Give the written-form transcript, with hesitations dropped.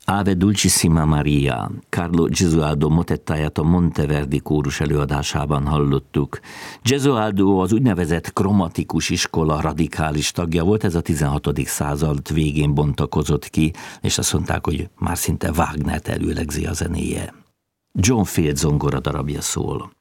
Ave Dulcissima Maria, Carlo Gesualdo motettáját a Monteverdi kórus előadásában hallottuk. Gesualdo az úgynevezett kromatikus iskola radikális tagja volt, ez a 16. század végén bontakozott ki, és azt mondták, hogy már szinte Wagnert előlegzi a zenéje. John Field zongora darabja szól.